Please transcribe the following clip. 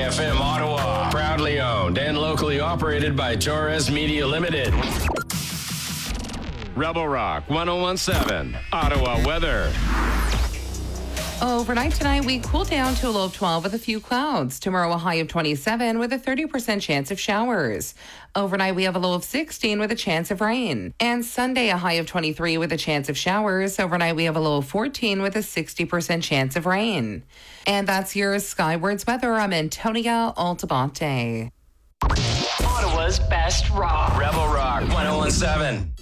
FM Ottawa. Proudly owned and locally operated by Torres Media Limited. Rebel Rock 1017, Ottawa weather. Overnight tonight, we cool down to a low of 12 with a few clouds. Tomorrow, a high of 27 with a 30% chance of showers. Overnight, we have a low of 16 with a chance of rain. And Sunday, a high of 23 with a chance of showers. Overnight, we have a low of 14 with a 60% chance of rain. And that's your Skywards weather. I'm Antonia Altabante. Ottawa's best rock. Rebel Rock 1017.